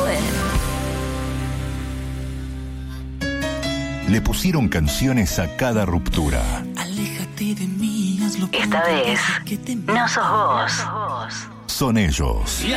saber. Le pusieron canciones a cada ruptura. Aléjate de mí, hazlo. Esta vez, no sos vos. Son ellos.